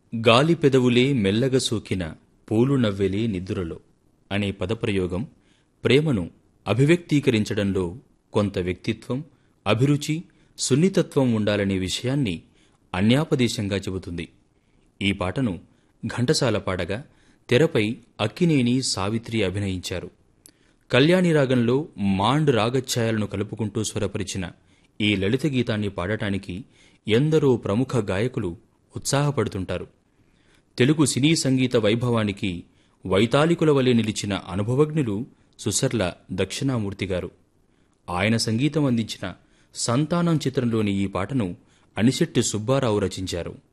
గాలి పెదవులే మెల్లగా సోకిన పూలు నవ్వెలే నిద్దురలో అనే పదప్రయోగం ప్రేమను అభివ్యక్తీకరించడంలో కొంత వ్యక్తిత్వం, అభిరుచి, సున్నితత్వం ఉండాలనే విషయాన్ని అన్యాపదేశంగా చెబుతుంది. ఈ పాటను ఘంటసాల పాడగా తెరపై అక్కినేని, సావిత్రి అభినయించారు. కళ్యాణి రాగంలో మాండ్ రాగఛాయలను కలుపుకుంటూ స్వరపరిచిన ఈ లలిత గీతాన్ని పాడటానికి ఎందరో ప్రముఖ గాయకులు ఉత్సాహపడుతుంటారు. తెలుగు సినీ సంగీత వైభవానికి వైతాళికుల వలె నిలిచిన అనుభవజ్ఞులు సుసర్ల దక్షిణామూర్తి గారు. ఆయన సంగీతం అందించిన సంతానం చిత్రంలోని ఈ పాటను అనిశెట్టి సుబ్బారావు రచించారు.